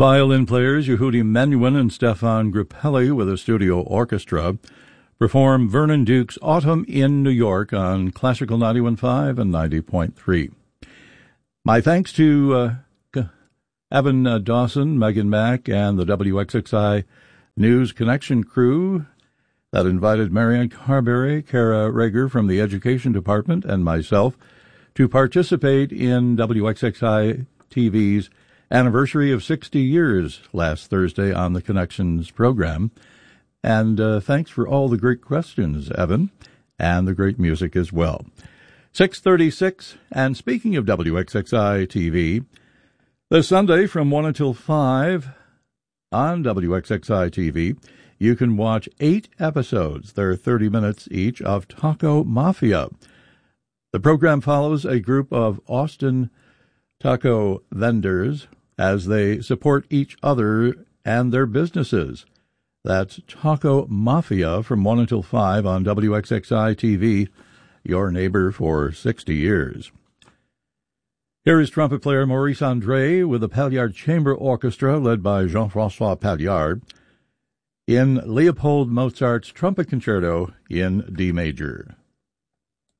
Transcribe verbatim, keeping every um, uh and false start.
Violin players Yehudi Menuhin and Stefan Grappelli with a studio orchestra perform Vernon Duke's Autumn in New York on Classical ninety-one point five and ninety point three. My thanks to uh, Evan uh, Dawson, Megan Mack, and the W X X I News Connection crew that invited Marianne Carberry, Kara Rager from the Education Department, and myself to participate in W X X I T V's anniversary of sixty years last Thursday on the Connections program. And uh, thanks for all the great questions, Evan, and the great music as well. six thirty-six, and speaking of W X X I T V, this Sunday from one until five on W X X I T V, you can watch eight episodes, they're thirty minutes each, of Taco Mafia. The program follows a group of Austin taco vendors as they support each other and their businesses. That's Taco Mafia from one until five on W X X I T V, your neighbor for sixty years. Here is trumpet player Maurice Andre with the Paillard Chamber Orchestra led by Jean-François Paillard in Leopold Mozart's Trumpet Concerto in D major.